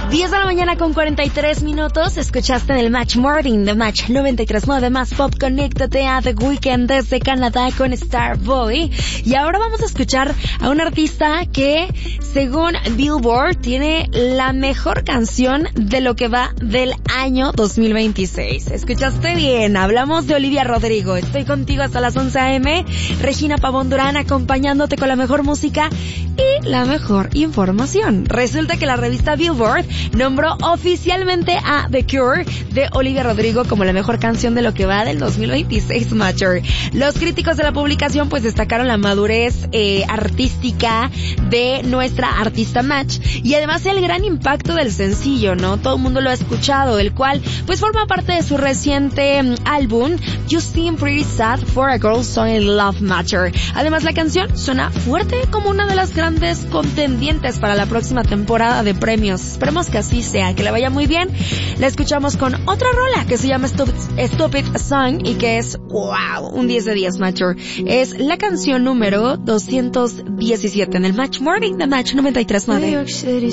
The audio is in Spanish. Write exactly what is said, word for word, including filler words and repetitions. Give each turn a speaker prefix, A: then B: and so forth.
A: diez de la mañana con cuarenta y tres minutos. Escuchaste en el Match Morning de Match noventa y tres punto nueve Más Pop. Conéctate a The Weeknd desde Canadá con Starboy. Y ahora vamos a escuchar a un artista que, según Billboard, tiene la mejor canción de lo que va del año dos mil veintiséis. Escuchaste bien, hablamos de Olivia Rodrigo. Estoy contigo hasta las once a eme. Regina Pavón Durán acompañándote con la mejor música y la mejor información. Resulta que la revista Billboard nombró oficialmente a The Cure de Olivia Rodrigo como la mejor canción de lo que va del dos mil veintiséis, Matcher. Los críticos de la publicación pues destacaron la madurez eh, artística de nuestra artista Match y además el gran impacto del sencillo, ¿no? Todo el mundo lo ha escuchado, el cual pues forma parte de su reciente um, álbum You Seem Pretty Sad for a Girl So in Love, Matcher. Además la canción suena fuerte como una de las grandes contendientes para la próxima temporada de premios. Esperemos que así sea, que le vaya muy bien. La escuchamos con otra rola que se llama Stupid, Stupid Song y que es, wow, un diez de diez, Matcher. Es la canción número doscientos diecisiete en el Match Morning de Match noventa y tres punto nueve.